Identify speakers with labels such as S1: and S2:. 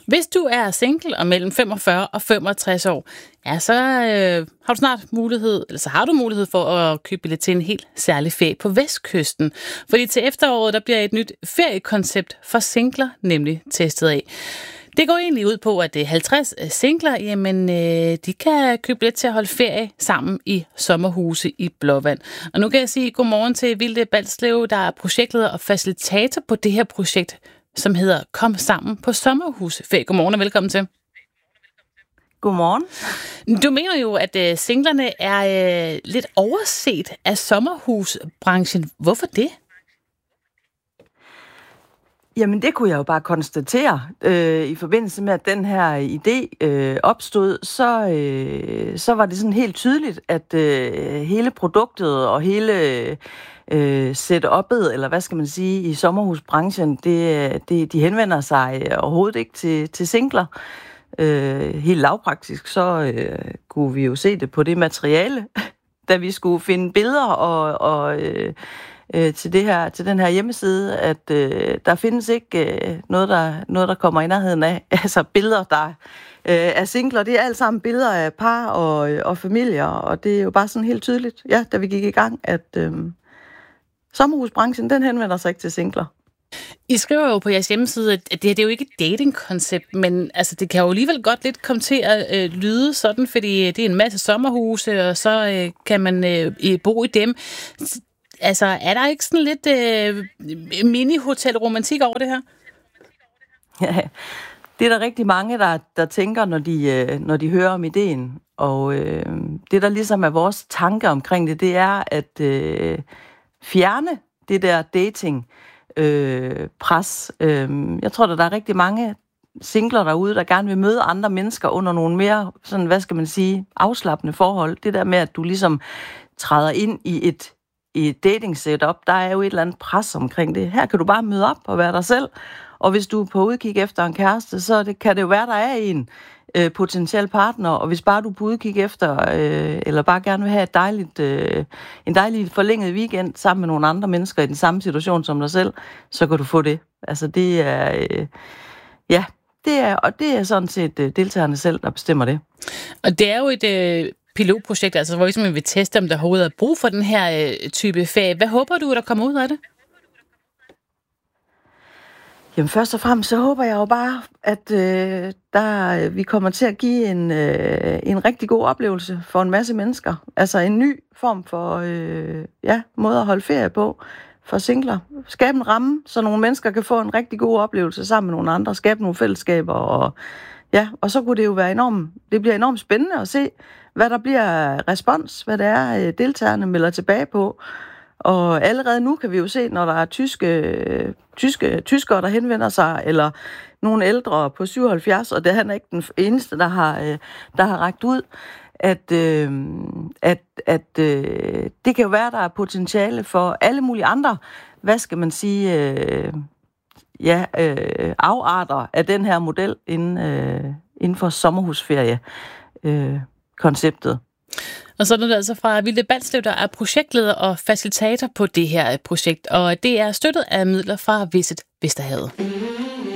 S1: Hvis du er single og mellem 45 og 65 år, ja, så har du snart mulighed, eller så har du mulighed for at købe billet til en helt særlig ferie på Vestkysten. Fordi til efteråret, der bliver et nyt feriekoncept for singler nemlig testet af. Det går egentlig ud på, at 50 singler, jamen, de kan købe billet til at holde ferie sammen i sommerhuse i Blåvand. Og nu kan jeg sige godmorgen til Vilde Balslev, der er projektleder og facilitator på det her projekt, som hedder Kom sammen på sommerhusferie. Godmorgen og velkommen til.
S2: Godmorgen.
S1: Du mener jo, at singlerne er lidt overset af sommerhusbranchen. Hvorfor det?
S2: Jamen det kunne jeg jo bare konstatere. I forbindelse med, at den her idé opstod, så var det sådan helt tydeligt, at hele produktet og hele setup'et, eller hvad skal man sige, i sommerhusbranchen, de henvender sig overhovedet ikke til singler. Helt lavpraktisk, så kunne vi jo se det på det materiale, da vi skulle finde billeder og til den her hjemmeside, at der findes ikke noget, der kommer i nærheden af. Altså billeder, der er singler, det er alt sammen billeder af par og familier, og det er jo bare sådan helt tydeligt, ja, da vi gik i gang, at sommerhusbranchen, den henvender sig ikke til singler.
S1: I skriver jo på jeres hjemmeside, at det er jo ikke et datingkoncept, men altså, det kan jo alligevel godt lidt komme til at lyde sådan, fordi det er en masse sommerhuse, og så kan man bo i dem. Altså, er der ikke sådan lidt mini-hotel-romantik over det her?
S2: Ja, det er der rigtig mange, der tænker, når de hører om ideen. Og det, der ligesom er vores tanke omkring det, det er at fjerne det der dating pres. Jeg tror, der er rigtig mange singler derude, der gerne vil møde andre mennesker under nogle mere, sådan, hvad skal man sige, afslappende forhold. Det der med, at du ligesom træder ind i et dating setup, der er jo et eller andet pres omkring det. Her kan du bare møde op og være dig selv, og hvis du er på udkig efter en kæreste, så kan det jo være, der er en potentiel partner, og hvis bare du er på udkig efter, eller bare gerne vil have en dejlig forlænget weekend sammen med nogle andre mennesker i den samme situation som dig selv, så kan du få det. Altså det er, det er sådan set deltagerne selv, der bestemmer det.
S1: Og det er jo et pilotprojekt, altså hvor vi simpelthen vil teste, om der overhovedet er brug for den her type ferie. Hvad håber du, der kommer ud af det?
S2: Jamen først og fremmest, så håber jeg jo bare, at vi kommer til at give en rigtig god oplevelse for en masse mennesker. Altså en ny form for måde at holde ferie på for singler. Skabe en ramme, så nogle mennesker kan få en rigtig god oplevelse sammen med nogle andre. Skabe nogle fællesskaber. Og så kunne det jo være det bliver enormt spændende at se, hvad der bliver respons, hvad det er, deltagerne melder tilbage på. Og allerede nu kan vi jo se, når der er tyskere, der henvender sig, eller nogle ældre på 77, og det er han ikke den eneste, der har rakt ud, at det kan jo være, der er potentiale for alle mulige andre, hvad skal man sige, afarter af den her model inden for sommerhusferie-konceptet.
S1: Og så er det altså fra Vilde Balslev, der er projektleder og facilitator på det her projekt, og det er støttet af midler fra Visit Vesterhavet.